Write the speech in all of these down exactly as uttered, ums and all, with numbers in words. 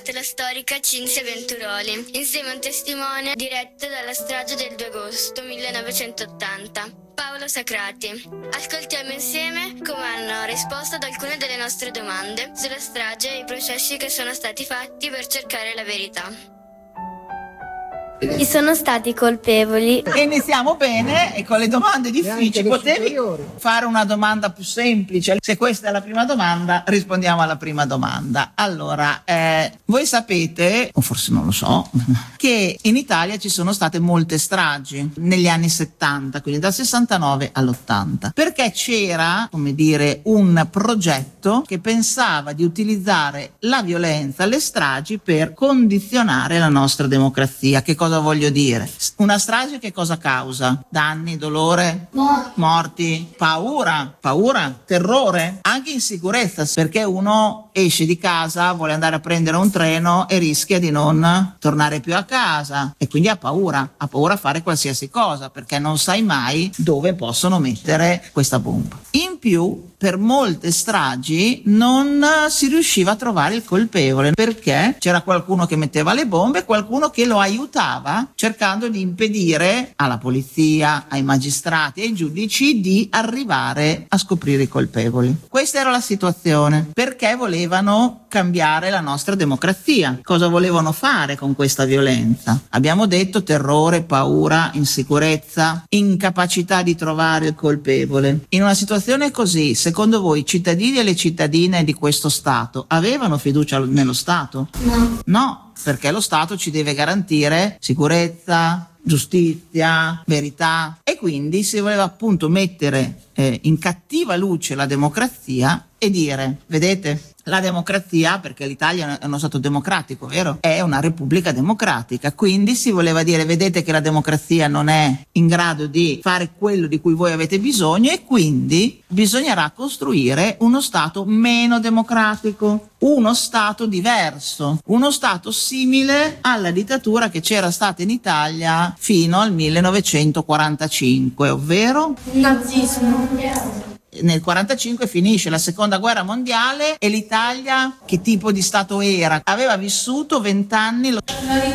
racconta la storica Cinzia Venturoli, insieme a un testimone diretto dalla strage del due agosto millenovecentottanta, Paolo Sacrati. Ascoltiamo insieme come hanno risposto ad alcune delle nostre domande sulla strage e i processi che sono stati fatti per cercare la verità. Chi sono stati i colpevoli? Iniziamo bene e con le domande difficili. Potevi fare una domanda più semplice? Se questa è la prima domanda, rispondiamo alla prima domanda. Allora, eh, voi sapete, o forse non lo so, che in Italia ci sono state molte stragi negli anni settanta, quindi dal sessantanove all'ottanta, perché c'era, come dire, un progetto che pensava di utilizzare la violenza, le stragi per condizionare la nostra democrazia. Che cosa Cosa voglio dire? Una strage che cosa causa? Danni, dolore? Morti. Morti? Paura? Paura? Terrore? Anche insicurezza, perché uno esce di casa, vuole andare a prendere un treno e rischia di non tornare più a casa e quindi ha paura, ha paura a fare qualsiasi cosa perché non sai mai dove possono mettere questa bomba. In più, per molte stragi non si riusciva a trovare il colpevole perché c'era qualcuno che metteva le bombe e qualcuno che lo aiutava cercando di impedire alla polizia, ai magistrati e ai giudici di arrivare a scoprire i colpevoli. Questa era la situazione, perché volevano cambiare la nostra democrazia. Cosa volevano fare con questa violenza? Abbiamo detto terrore, paura, insicurezza, incapacità di trovare il colpevole. In una situazione così, secondo voi i cittadini e le cittadine di questo Stato avevano fiducia nello Stato? No. No. Perché lo Stato ci deve garantire sicurezza, giustizia, verità e quindi si voleva appunto mettere eh, in cattiva luce la democrazia e dire, vedete, la democrazia, perché l'Italia è uno Stato democratico, vero? È una repubblica democratica, quindi si voleva dire, vedete che la democrazia non è in grado di fare quello di cui voi avete bisogno e quindi bisognerà costruire uno Stato meno democratico, uno Stato diverso, uno Stato simile alla dittatura che c'era stata in Italia fino al millenovecentoquarantacinque, ovvero il nazismo. Nel quarantacinque finisce la seconda guerra mondiale e l'Italia che tipo di Stato era? Aveva vissuto vent'anni lo...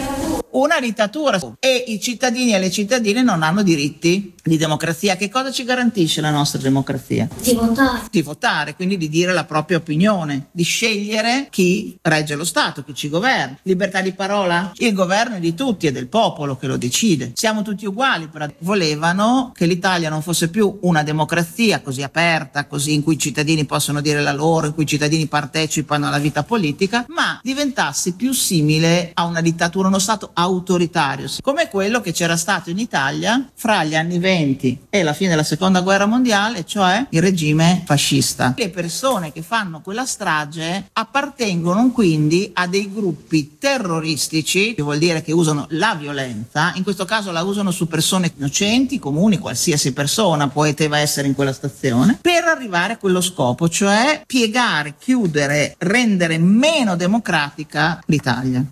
una dittatura e i cittadini e le cittadine non hanno diritti di democrazia. Che cosa ci garantisce la nostra democrazia? Di votare. Di votare, quindi di dire la propria opinione, di scegliere chi regge lo Stato, chi ci governa. Libertà di parola? Il governo è di tutti, è del popolo che lo decide. Siamo tutti uguali, però volevano che l'Italia non fosse più una democrazia così aperta, così in cui i cittadini possono dire la loro, in cui i cittadini partecipano alla vita politica, ma diventasse più simile a una dittatura, uno Stato autoritario, come quello che c'era stato in Italia fra gli anni venti e la fine della seconda guerra mondiale, cioè il regime fascista. Le persone che fanno quella strage appartengono quindi a dei gruppi terroristici, che vuol dire che usano la violenza, in questo caso la usano su persone innocenti, comuni, qualsiasi persona poteva essere in quella stazione, per arrivare a quello scopo, cioè piegare, chiudere, rendere meno democratica l'Italia.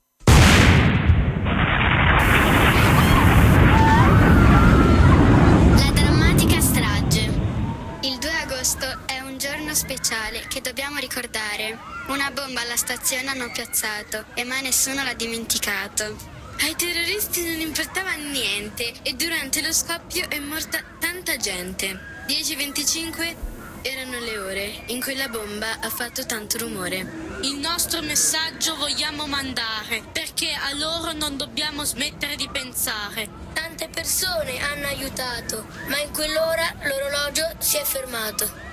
Speciale che dobbiamo ricordare. Una bomba alla stazione hanno piazzato e mai nessuno l'ha dimenticato. Ai terroristi non importava niente e durante lo scoppio è morta tanta gente. dieci e venticinque erano le ore in cui la bomba ha fatto tanto rumore. Il nostro messaggio vogliamo mandare perché a loro non dobbiamo smettere di pensare. Tante persone hanno aiutato, ma in quell'ora l'orologio si è fermato.